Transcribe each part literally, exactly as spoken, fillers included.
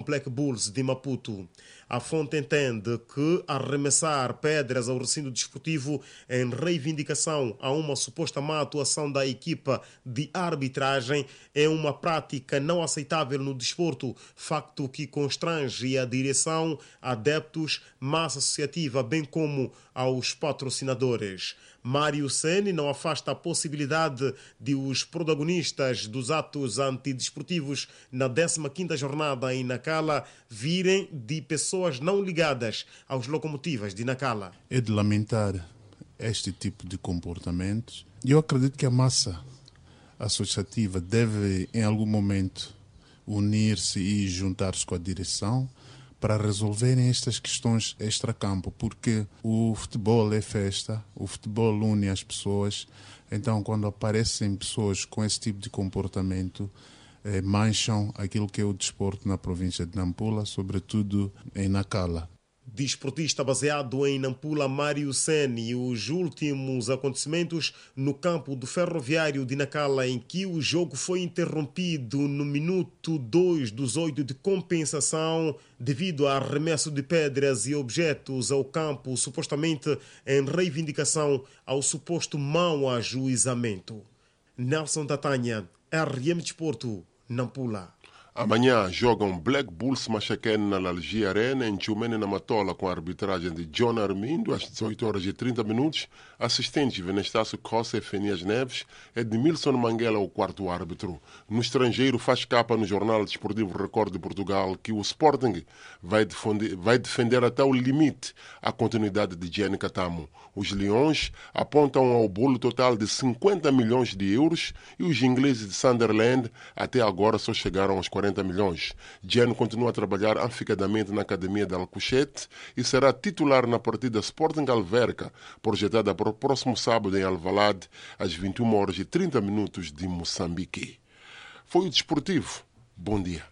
Black Bulls de Maputo. A fonte entende que arremessar pedras ao recinto desportivo em reivindicação a uma suposta má atuação da equipa de arbitragem é uma prática não aceitável no desporto, facto que constrange a direção, adeptos, massa associativa, bem como aos patrocinadores. Mário Ceni não afasta a possibilidade de os protagonistas dos atos antidesportivos na décima quinta jornada em Nacala virem de pessoas não ligadas aos locomotivas de Nacala. É de lamentar este tipo de comportamentos. Eu acredito que a massa associativa deve, em algum momento, unir-se e juntar-se com a direção para resolverem estas questões extracampo, porque o futebol é festa, o futebol une as pessoas, então quando aparecem pessoas com esse tipo de comportamento, eh, mancham aquilo que é o desporto na província de Nampula, sobretudo em Nacala. Desportista baseado em Nampula, Mário Ceni, e os últimos acontecimentos no campo do Ferroviário de Nacala, em que o jogo foi interrompido no minuto dois dos oito de compensação devido a arremesso de pedras e objetos ao campo, supostamente em reivindicação ao suposto mau ajuizamento. Nelson Tatanha, R M Desporto, Nampula. Amanhã jogam Black Bulls Machaken na Lalgia Arena, em Tchumene na Matola, com a arbitragem de John Armindo, às dezoito horas e trinta minutos. Assistentes Venestácio Costa e Fenias Neves. Edmilson Manguela, o quarto árbitro. No estrangeiro, faz capa no jornal desportivo Record de Portugal que o Sporting vai defender, vai defender até o limite a continuidade de Gianni Catamo. Os Leões apontam ao bolo total de cinquenta milhões de euros e os ingleses de Sunderland até agora só chegaram aos quarenta milhões. Gianni continua a trabalhar afincadamente na Academia de Alcochete e será titular na partida Sporting Alverca, projetada para o próximo sábado em Alvalade, às vinte e uma horas e trinta minutos de Moçambique. Foi o Desportivo. Bom dia.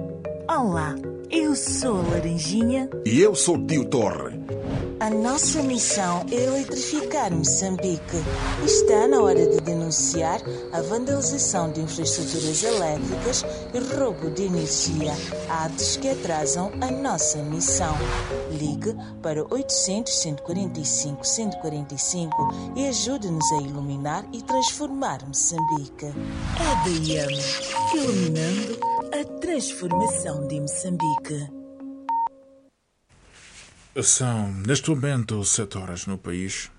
Olá, eu sou a Laranjinha. E eu sou o Tio Torre. A nossa missão é eletrificar Moçambique. Está na hora de denunciar a vandalização de infraestruturas elétricas e roubo de energia, atos que atrasam a nossa missão. Ligue para oitocentos, cento e quarenta e cinco, cento e quarenta e cinco e ajude-nos a iluminar e transformar Moçambique. É D M, iluminando a transformação de Moçambique. São, neste momento, sete horas no país.